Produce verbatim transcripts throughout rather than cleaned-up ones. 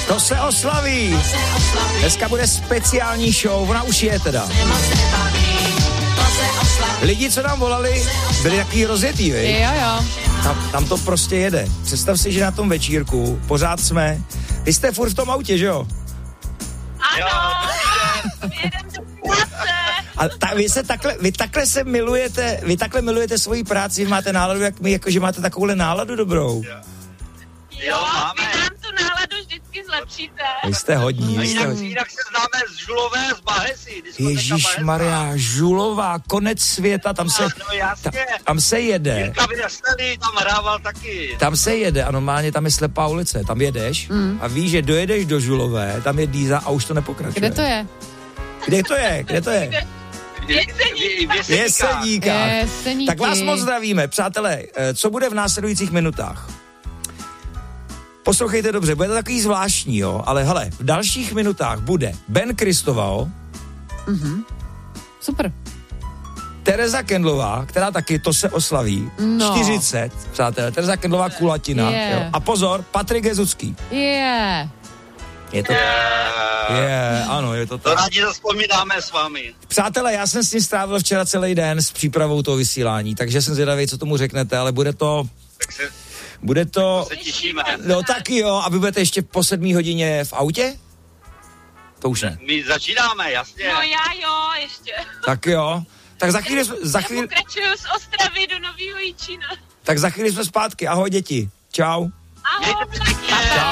To se oslaví. Dneska bude speciální show, ona už je teda. Lidi, co nám volali, byli takový rozjetý, vej? Jo, jo. Tam, tam to prostě jede. Představ si, že na tom večírku pořád jsme. Vy jste furt v tom autě, že jo? Ano, jedem do práce. A ta, vy se takhle, vy takhle se milujete, vy takhle milujete svoji práci, vy máte náladu, jak my, jakože máte takovouhle náladu dobrou. Jo, vy nám tu náladu vždycky zlepšíte. Vy jste hodní. A Vy jste jinak, hodní. jinak se známe z Žulové, z Bahesy. Ježišmarja, Žulová, konec světa, tam se, No ta, jasně. tam se jede. Jirka Vynesený tam hrával taky. Tam se jede a normálně tam je slepá ulice, tam jedeš mm. a víš, že dojedeš do Žulové, tam je dýza a už to nepokračuje. Kde to je? Kde to je? Kde to je? V V Jeseníkách. Jeseníky. Tak vás moc zdravíme, přátelé. Co bude v následujících minutách? Poslouchejte dobře, bude to takový zvláštní, jo, ale hele, v dalších minutách bude Ben Kristoval, Mhm. Super. Tereza Kendlová, která taky to se oslaví, No. čtyřicet, přátelé, Tereza Kendlová kulatina, Je. jo. A pozor, Patrik Jezucký. Je. Yeah. Je to... Je, ano, je to To tak. rádi zavzpomínáme s vámi. Přátelé, já jsem s ním strávil včera celý den s přípravou toho vysílání, takže jsem zvědavý, co tomu řeknete, ale bude to... Tak se, Bude to... se těšíme. No taky jo, a vy budete ještě po sedmý hodině v autě? To už ne. My začínáme, jasně. No já jo, ještě. Tak jo. Tak za chvíli, jsme- za Já chvíli, pokračuju z Ostravy do Nového Jičína. tak za chvíli jsme zpátky. Ahoj děti. Čau. Ahoj, taky.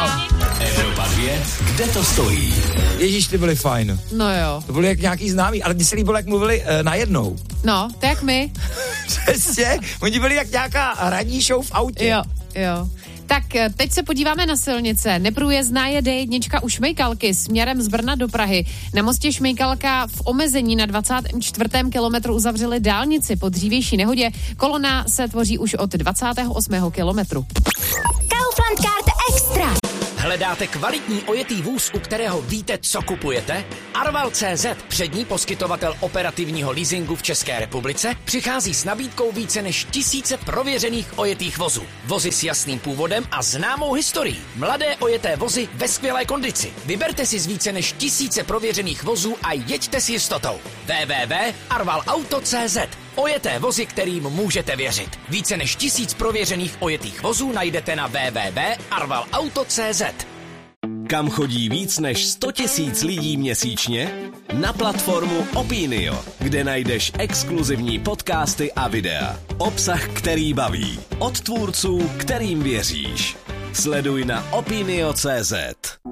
Evropa dvě, kde to stojí? Ježíš, ty byli fajn. No jo. To byli jak nějaký známý, ale mně se líbilo, jak mluvili e, najednou. No, to jak my. Přesně. Oni byli jak nějaká ranní show v autě. Jo, jo. Tak eh, teď se podíváme na silnice. Neprůjezdná je dé jedna u Šmejkalky směrem z Brna do Prahy. Na mostě Šmejkalka v omezení na dvacátém čtvrtém kilometru uzavřeli dálnici po dřívější nehodě. Kolona se tvoří už od dvacátého osmého kilometru. Kaufland Card Extra. Hledáte kvalitní ojetý vůz, u kterého víte, co kupujete? Arval tečka cé zet, přední poskytovatel operativního leasingu v České republice, přichází s nabídkou více než tisíce prověřených ojetých vozů. Vozy s jasným původem a známou historií. Mladé ojeté vozy ve skvělé kondici. Vyberte si z více než tisíce prověřených vozů a jeďte s jistotou. w w w tečka arval auto tečka cé zet. Ojeté vozy, kterým můžete věřit. Více než tisíc prověřených ojetých vozů najdete na w w w tečka arval auto tečka cé zet. Kam chodí víc než sto tisíc lidí měsíčně? Na platformu Opinio, kde najdeš exkluzivní podcasty a videa. Obsah, který baví. Od tvůrců, kterým věříš. Sleduj na opinio tečka cé zet.